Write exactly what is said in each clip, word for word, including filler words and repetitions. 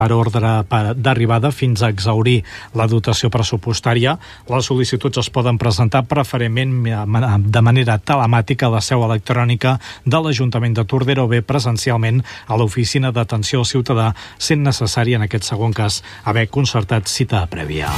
per ordre d'arribada fins a exhaurir la dotació pressupostària. Les sol·licituds es poden presentar preferentment de manera telemàtica a la seu electrònica de l'Ajuntament de Tordera o bé presencialment a l'oficina d'atenció al ciutadà, sent necessari en aquest segon cas haver concertat cita prèvia.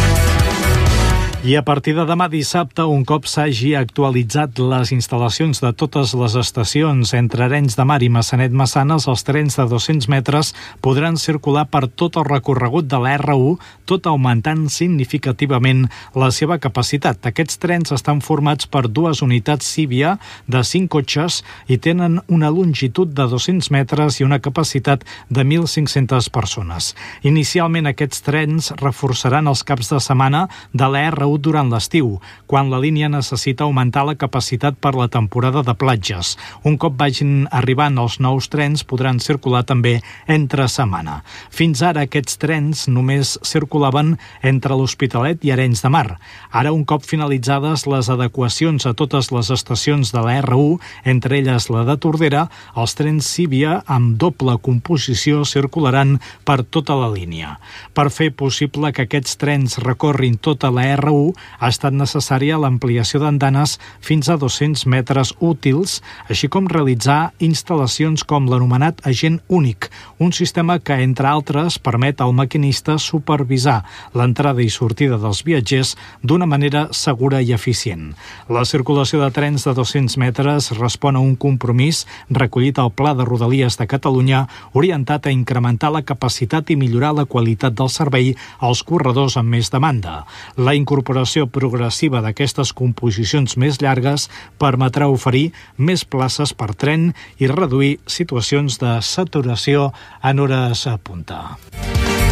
I a partir de demà dissabte, un cop s'hagi actualitzat les instal·lacions de totes les estacions entre Arenys de Mar i Massanet-Massanes, els trens de dos-cents metres podran circular per tot el recorregut de la erre u, tot augmentant significativament la seva capacitat. Aquests trens estan formats per dues unitats Cívia de cinc cotxes i tenen una longitud de dos-cents metres i una capacitat de mil cinc-centes persones. Inicialment, aquests trens reforçaran els caps de setmana de la erre u durant l'estiu, quan la línia necessita augmentar la capacitat per la temporada de platges. Un cop vagin arribant els nous trens, podran circular també entre setmana. Fins ara aquests trens només circulaven entre l'Hospitalet i Arenys de Mar. Ara, un cop finalitzades les adequacions a totes les estacions de la erre u, entre elles la de Tordera, els trens Cívia amb doble composició circularan per tota la línia. Per fer possible que aquests trens recorrin tota la erre u, ha estat necessària l'ampliació d'andanes fins a dos-cents metres útils, així com realitzar instal·lacions com l'anomenat agent únic, un sistema que, entre altres, permet al maquinista supervisar l'entrada i sortida dels viatgers d'una manera segura i eficient. La circulació de trens de dos-cents metres respon a un compromís recollit al Pla de Rodalies de Catalunya orientat a incrementar la capacitat i millorar la qualitat del servei als corredors amb més demanda. La incorporació La incorporació progressiva d'aquestes composicions més llargues permetrà oferir més places per tren i reduir situacions de saturació en hores punta.